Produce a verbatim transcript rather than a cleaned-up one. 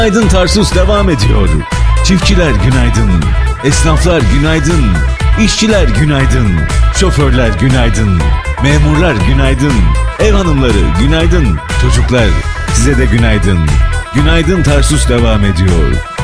Günaydın Tarsus devam ediyor. Çiftçiler günaydın. Esnaflar günaydın. İşçiler günaydın. Şoförler günaydın. Memurlar günaydın. Ev hanımları günaydın. Çocuklar size de günaydın. Günaydın Tarsus devam ediyor.